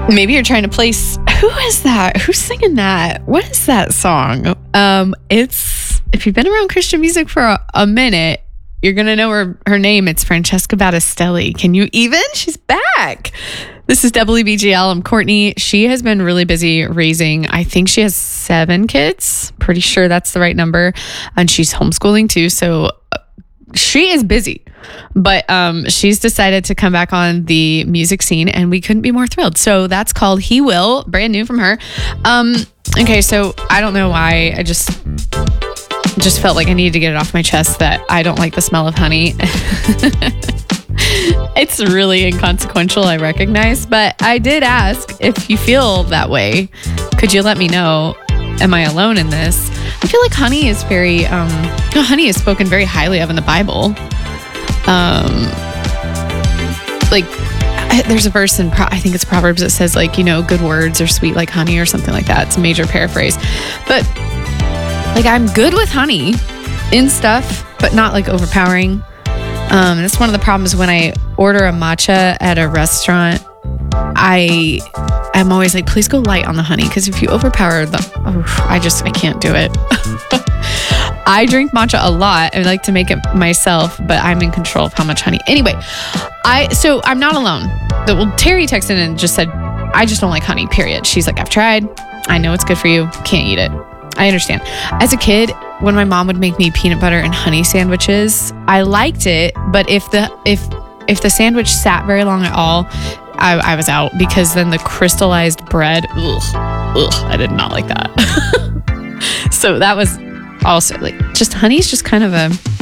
Maybe you're trying to place, who is that? Who's singing that? What is that song? If you've been around Christian music for a minute, you're going to know her name. It's Francesca Battistelli. Can you even? She's back. This is WBGL. I'm Courtney. She has been really busy raising, I think she has 7 kids. Pretty sure that's the right number. And she's homeschooling too. So she is busy. But she's decided to come back on the music scene, and we couldn't be more thrilled. So that's called He Will, brand new from her. Okay, so I don't know why. I just felt like I needed to get it off my chest that I don't like the smell of honey. It's really inconsequential, I recognize, but I did ask if you feel that way. Could you let me know? Am I alone in this? I feel like honey is honey is spoken very highly of in the Bible. There's a verse in, I think it's Proverbs, that says good words are sweet like honey or something like that. It's a major paraphrase. But I'm good with honey in stuff, but not overpowering. That's one of the problems when I order a matcha at a restaurant. I'm always please go light on the honey, because if you overpower I can't do it. I drink matcha a lot. I like to make it myself, but I'm in control of how much honey. Anyway, so I'm not alone. Terry texted in and just said, I just don't like honey, period. She's like, I've tried. I know it's good for you. Can't eat it. I understand. As a kid, when my mom would make me peanut butter and honey sandwiches, I liked it, but if the sandwich sat very long at all, I was out, because then the crystallized bread, I did not like that. So that was also honey's just kind of